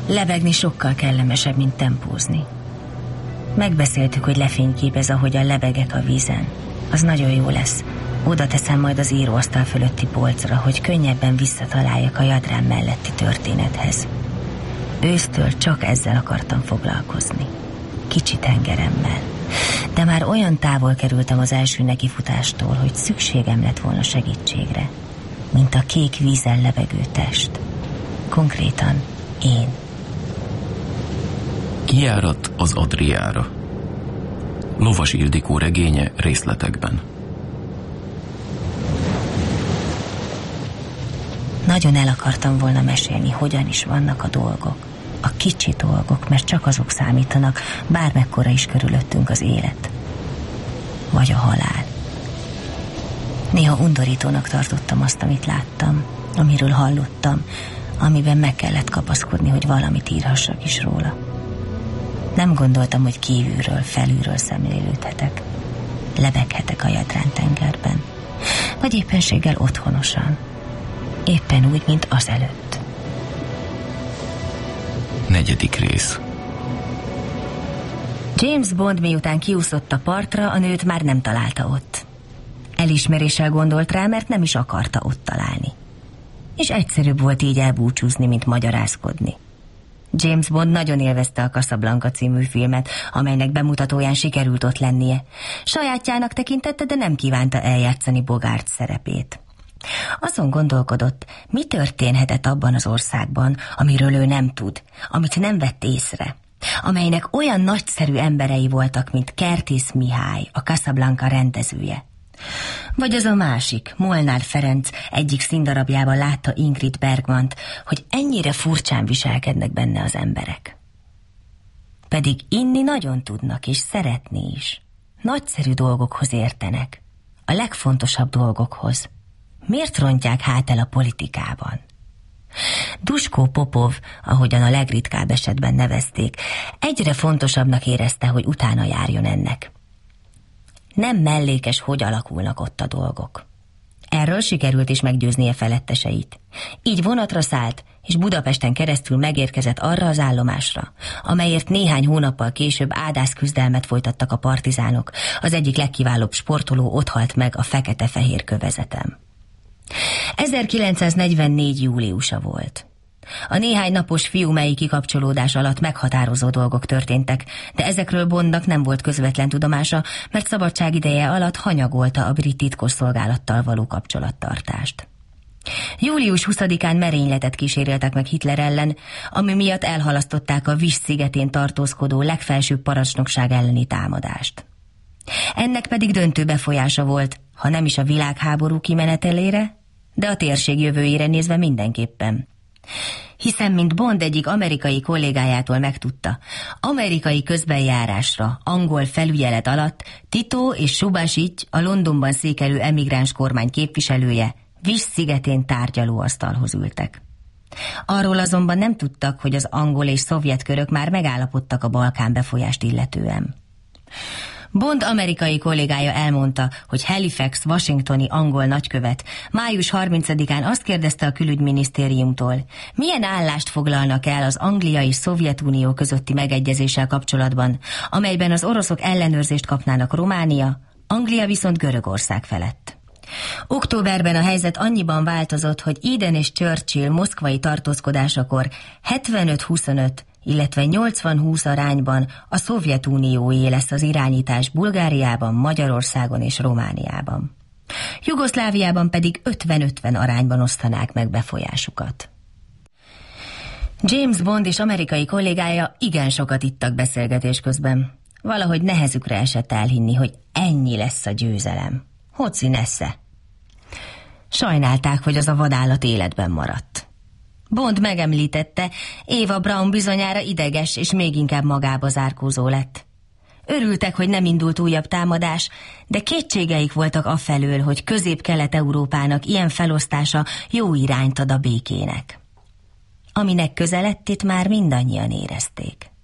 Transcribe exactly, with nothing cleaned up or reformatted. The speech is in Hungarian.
Lebegni sokkal kellemesebb, mint tempózni. Megbeszéltük, hogy lefényképez, ahogyan lebegek a vízen. Az nagyon jó lesz. Oda teszem majd az íróasztal fölötti polcra, hogy könnyebben visszataláljak a Jadrán melletti történethez. Ősztől csak ezzel akartam foglalkozni. Kicsi tengeremmel. De már olyan távol kerültem az első nekifutástól, hogy szükségem lett volna segítségre. Mint a kék vízen lebegő test. Konkrétan én. Kijárat az Adriára. Lovas Ildikó regénye részletekben. Nagyon el akartam volna mesélni, hogyan is vannak a dolgok. A kicsi dolgok, mert csak azok számítanak, bármekkora is körülöttünk az élet. Vagy a halál. Néha undorítónak tartottam azt, amit láttam, amiről hallottam, amiben meg kellett kapaszkodni, hogy valamit írhassak is róla. Nem gondoltam, hogy kívülről, felülről szemlélődhetek. Lebeghetek a Jadrán tengerben. Vagy éppenséggel otthonosan. Éppen úgy, mint azelőtt. Negyedik rész. James Bond miután kiúszott a partra, a nőt már nem találta ott. Elismeréssel gondolt rá, mert nem is akarta ott találni. És egyszerűbb volt így elbúcsúzni, mint magyarázkodni. James Bond nagyon élvezte a Casablanca című filmet, amelynek bemutatóján sikerült ott lennie. Sajátjának tekintette, de nem kívánta eljátszani Bogart szerepét. Azon gondolkodott, mi történhetett abban az országban, amiről ő nem tud, amit nem vett észre, amelynek olyan nagyszerű emberei voltak, mint Kertész Mihály, a Casablanca rendezője. Vagy az a másik, Molnár Ferenc egyik színdarabjában látta Ingrid Bergmant, hogy ennyire furcsán viselkednek benne az emberek. Pedig inni nagyon tudnak, és szeretni is. Nagyszerű dolgokhoz értenek. A legfontosabb dolgokhoz. Miért rontják hát el a politikában? Duskó Popov, ahogyan a legritkább esetben nevezték, egyre fontosabbnak érezte, hogy utána járjon ennek. Nem mellékes, hogy alakulnak ott a dolgok. Erről sikerült is meggyőznie feletteseit. Így vonatra szállt, és Budapesten keresztül megérkezett arra az állomásra, amelyért néhány hónappal később ádász küzdelmet folytattak a partizánok. Az egyik legkiválóbb sportoló ott halt meg a fekete-fehér kövezetem. ezerkilencszáznegyvennégy júliusa volt. A néhány napos fiumei kikapcsolódás alatt meghatározó dolgok történtek, de ezekről Bondnak nem volt közvetlen tudomása, mert szabadságideje alatt hanyagolta a brit titkosszolgálattal való kapcsolattartást. július huszadikán merényletet kíséreltek meg Hitler ellen, ami miatt elhalasztották a Vis szigetén tartózkodó legfelsőbb parancsnokság elleni támadást. Ennek pedig döntő befolyása volt, ha nem is a világháború kimenetelére, de a térség jövőjére nézve mindenképpen. Hiszen, mint Bond egyik amerikai kollégájától megtudta, amerikai közbenjárásra, angol felügyelet alatt Tito és Subasic, a Londonban székelő emigráns kormány képviselője, Vis szigetén tárgyalóasztalhoz ültek. Arról azonban nem tudtak, hogy az angol és szovjet körök már megállapodtak a Balkán befolyást illetően. Bond amerikai kollégája elmondta, hogy Halifax washingtoni angol nagykövet május harmincadikán azt kérdezte a külügyminisztériumtól, milyen állást foglalnak el az Anglia és Szovjetunió közötti megegyezéssel kapcsolatban, amelyben az oroszok ellenőrzést kapnának Románia, Anglia viszont Görögország felett. Októberben a helyzet annyiban változott, hogy Eden és Churchill moszkvai tartózkodásakor hetvenöt huszonöt, illetve nyolcvan húsz arányban a Szovjetunióé lesz az irányítás Bulgáriában, Magyarországon és Romániában. Jugoszláviában pedig ötven ötven arányban osztanák meg befolyásukat. James Bond és amerikai kollégája igen sokat ittak beszélgetés közben. Valahogy nehezükre esett elhinni, hogy ennyi lesz a győzelem. Hoci nesze. Sajnálták, hogy az a vadállat életben maradt. Bond megemlítette, Eva Braun bizonyára ideges és még inkább magába zárkózó lett. Örültek, hogy nem indult újabb támadás, de kétségeik voltak afelől, hogy Közép-Kelet-Európának ilyen felosztása jó irányt ad a békének. Aminek közelettét már mindannyian érezték.